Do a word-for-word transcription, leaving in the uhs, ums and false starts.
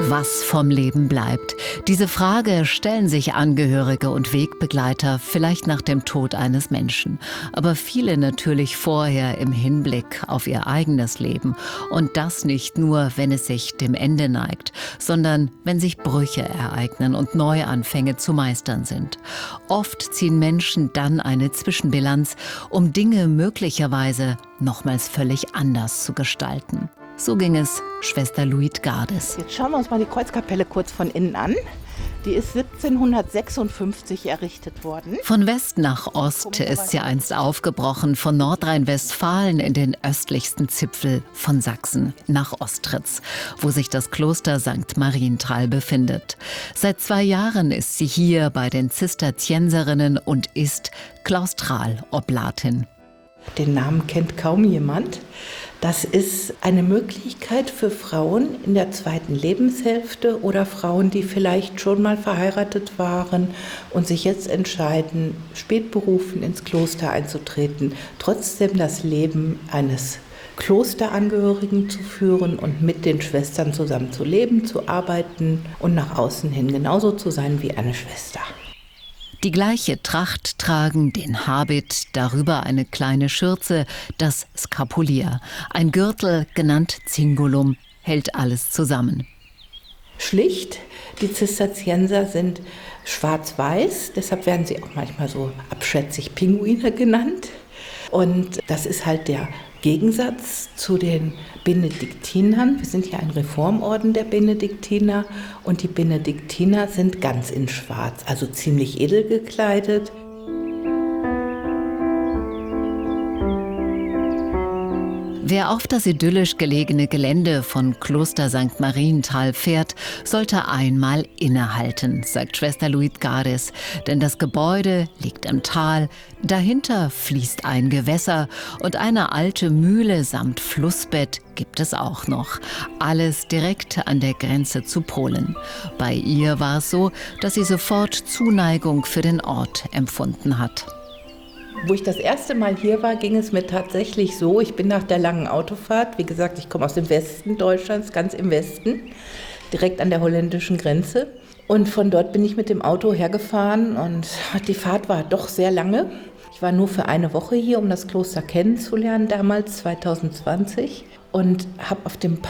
Was vom Leben bleibt? Diese Frage stellen sich Angehörige und Wegbegleiter vielleicht nach dem Tod eines Menschen. Aber viele natürlich vorher im Hinblick auf ihr eigenes Leben. Und das nicht nur, wenn es sich dem Ende neigt, sondern wenn sich Brüche ereignen und Neuanfänge zu meistern sind. Oft ziehen Menschen dann eine Zwischenbilanz, um Dinge möglicherweise nochmals völlig anders zu gestalten. So ging es Schwester Luitgardes. Jetzt schauen wir uns mal die Kreuzkapelle kurz von innen an. Die ist siebzehnhundertsechsundfünfzig errichtet worden. Von West nach Ost ist sie einst aufgebrochen, von Nordrhein-Westfalen in den östlichsten Zipfel von Sachsen nach Ostritz, wo sich das Kloster Sankt Marienthal befindet. Seit zwei Jahren ist sie hier bei den Zisterzienserinnen und ist Klaustraloblatin. Den Namen kennt kaum jemand. Das ist eine Möglichkeit für Frauen in der zweiten Lebenshälfte oder Frauen, die vielleicht schon mal verheiratet waren und sich jetzt entscheiden, spätberufen ins Kloster einzutreten, trotzdem das Leben eines Klosterangehörigen zu führen und mit den Schwestern zusammen zu leben, zu arbeiten und nach außen hin genauso zu sein wie eine Schwester. Die gleiche Tracht tragen, den Habit, darüber eine kleine Schürze, das Skapulier. Ein Gürtel, genannt Cingulum, hält alles zusammen. Schlicht, die Zisterzienser sind schwarz-weiß, deshalb werden sie auch manchmal so abschätzig Pinguine genannt. Und das ist halt der Gegensatz zu den Benediktinern. Wir sind ja ein Reformorden der Benediktiner und die Benediktiner sind ganz in Schwarz, also ziemlich edel gekleidet. Wer auf das idyllisch gelegene Gelände von Kloster Sankt Marienthal fährt, sollte einmal innehalten, sagt Schwester Luitgardes. Denn das Gebäude liegt im Tal, dahinter fließt ein Gewässer und eine alte Mühle samt Flussbett gibt es auch noch. Alles direkt an der Grenze zu Polen. Bei ihr war es so, dass sie sofort Zuneigung für den Ort empfunden hat. Wo ich das erste Mal hier war, ging es mir tatsächlich so, ich bin nach der langen Autofahrt, wie gesagt, ich komme aus dem Westen Deutschlands, ganz im Westen, direkt an der holländischen Grenze. Und von dort bin ich mit dem Auto hergefahren und die Fahrt war doch sehr lange. Ich war nur für eine Woche hier, um das Kloster kennenzulernen, damals zwanzig zwanzig, und habe auf dem